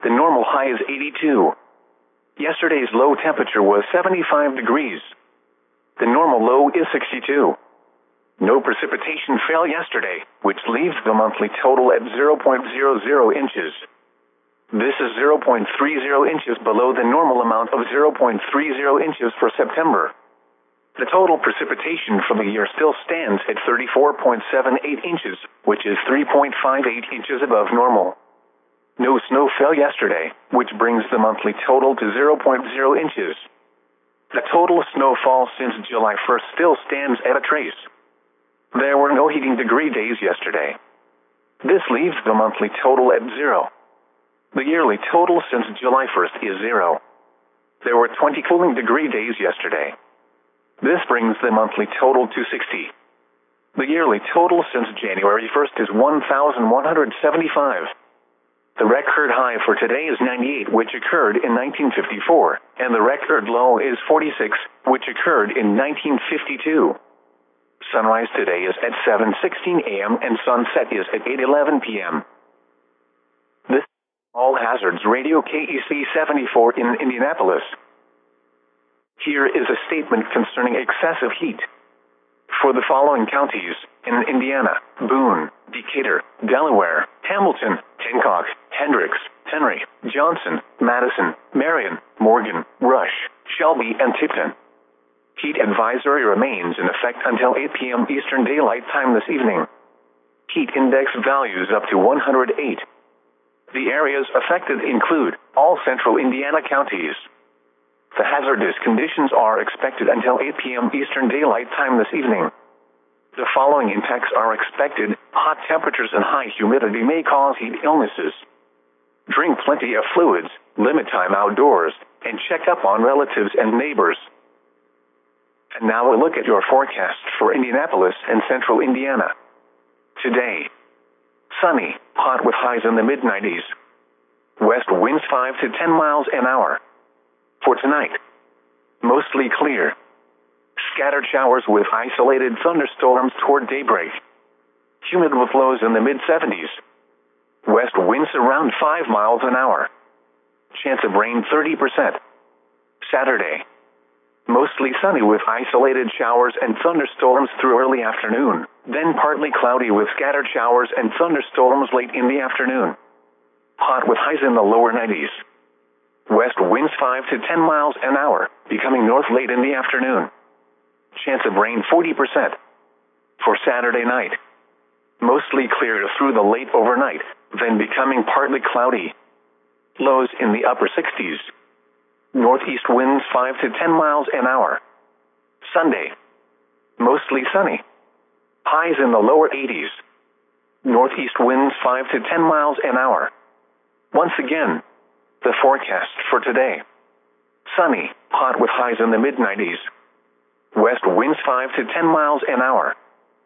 The normal high is 82. Yesterday's low temperature was 75 degrees. The normal low is 62. No precipitation fell yesterday, which leaves the monthly total at 0.00 inches. This is 0.30 inches below the normal amount of 0.30 inches for September. The total precipitation for the year still stands at 34.78 inches, which is 3.58 inches above normal. No snow fell yesterday, which brings the monthly total to 0.0 inches. The total snowfall since July 1st still stands at a trace. There were no heating degree days yesterday. This leaves the monthly total at 0. The yearly total since July 1st is 0. There were 20 cooling degree days yesterday. This brings the monthly total to 60. The yearly total since January 1st is 1,175. The record high for today is 98, which occurred in 1954, and the record low is 46, which occurred in 1952. Sunrise today is at 7:16 a.m. and sunset is at 8:11 p.m. This is All Hazards Radio KEC 74 in Indianapolis. Here is a statement concerning excessive heat. For the following counties in Indiana: Boone, Decatur, Delaware, Hamilton, Hancock, Hendricks, Henry, Johnson, Madison, Marion, Morgan, Rush, Shelby, and Tipton. Heat advisory remains in effect until 8 p.m. Eastern Daylight Time this evening. Heat index values up to 108. The areas affected include all central Indiana counties. The hazardous conditions are expected until 8 p.m. Eastern Daylight Time this evening. The following impacts are expected: hot temperatures and high humidity may cause heat illnesses. Drink plenty of fluids, limit time outdoors, and check up on relatives and neighbors. And now a look at your forecast for Indianapolis and central Indiana. Today: sunny, hot with highs in the mid-90s. West winds 5 to 10 miles an hour. For tonight: mostly clear. Scattered showers with isolated thunderstorms toward daybreak. Humid with lows in the mid-70s. West winds around 5 miles an hour. Chance of rain 30%. Saturday: mostly sunny with isolated showers and thunderstorms through early afternoon, then partly cloudy with scattered showers and thunderstorms late in the afternoon. Hot with highs in the lower 90s. West winds 5 to 10 miles an hour, becoming north late in the afternoon. Chance of rain 40%. For Saturday night: mostly clear through the late overnight, then becoming partly cloudy. Lows in the upper 60s. Northeast winds 5 to 10 miles an hour. Sunday: mostly sunny. Highs in the lower 80s. Northeast winds 5 to 10 miles an hour. Once again, the forecast for today: sunny, hot with highs in the mid-90s. West winds 5 to 10 miles an hour.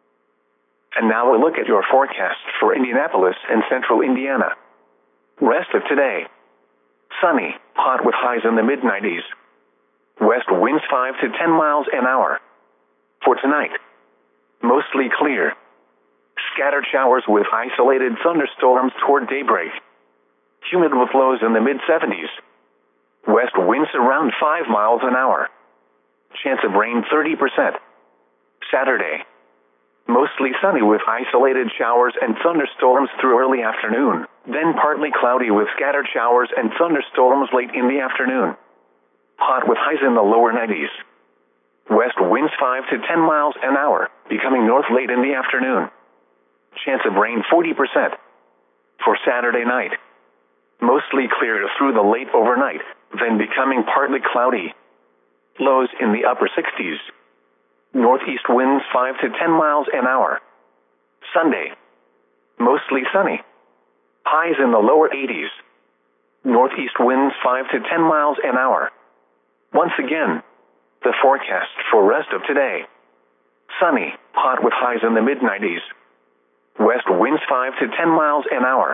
And now a look at your forecast for Indianapolis and central Indiana. Rest of today: sunny, hot with highs in the mid-90s. West winds 5 to 10 miles an hour. For tonight: mostly clear. Scattered showers with isolated thunderstorms toward daybreak. Humid with lows in the mid-70s. West winds around 5 miles an hour. Chance of rain 30%. Saturday: mostly sunny with isolated showers and thunderstorms through early afternoon, then partly cloudy with scattered showers and thunderstorms late in the afternoon. Hot with highs in the lower 90s. West winds 5 to 10 miles an hour, becoming north late in the afternoon. Chance of rain 40%. For Saturday night: mostly clear through the late overnight, then becoming partly cloudy. Lows in the upper 60s. Northeast winds 5 to 10 miles an hour. Sunday: mostly sunny. Highs in the lower 80s. Northeast winds 5 to 10 miles an hour. Once again, the forecast for rest of today: sunny, hot with highs in the mid-90s. West winds 5 to 10 miles an hour.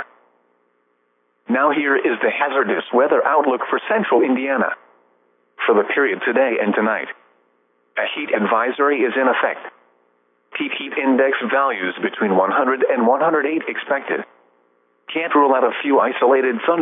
Now here is the hazardous weather outlook for central Indiana. For the period today and tonight: a heat advisory is in effect. Peak heat index values between 100 and 108 expected. Can't rule out a few isolated thunderstorms